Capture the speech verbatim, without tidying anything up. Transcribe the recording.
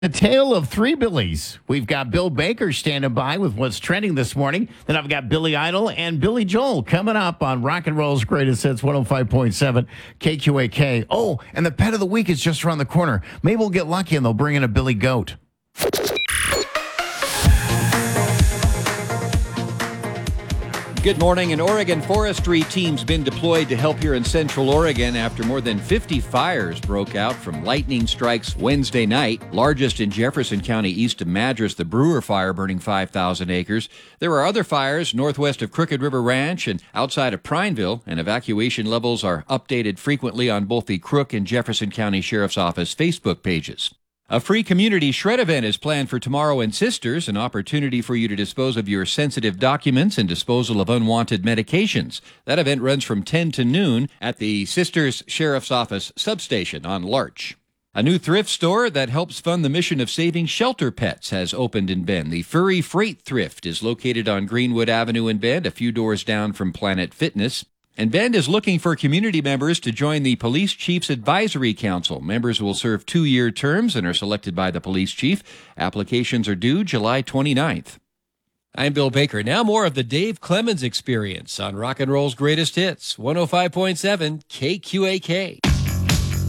A tale of three Billies. We've got Bill Baker standing by with what's trending this morning. Then I've got Billy Idol and Billy Joel coming up on Rock and Roll's Greatest Hits, one oh five point seven K Q A K. Oh, and the pet of the week is just around the corner. Maybe we'll get lucky and they'll bring in a Billy Goat. Good morning. An Oregon forestry team's been deployed to help here in Central Oregon after more than fifty fires broke out from lightning strikes Wednesday night, largest in Jefferson County east of Madras, the Brewer Fire burning five thousand acres. There are other fires northwest of Crooked River Ranch and outside of Prineville, and evacuation levels are updated frequently on both the Crook and Jefferson County Sheriff's Office Facebook pages. A free community shred event is planned for tomorrow in Sisters, an opportunity for you to dispose of your sensitive documents and disposal of unwanted medications. That event runs from ten to noon at the Sisters Sheriff's Office substation on Larch. A new thrift store that helps fund the mission of saving shelter pets has opened in Bend. The Furry Freight Thrift is located on Greenwood Avenue in Bend, a few doors down from Planet Fitness. And Bend is looking for community members to join the Police Chief's Advisory Council. Members will serve two-year terms and are selected by the police chief. Applications are due July twenty-ninth. I'm Bill Baker. Now more of the Dave Clemens Experience on Rock and Roll's Greatest Hits, one oh five point seven K Q A K.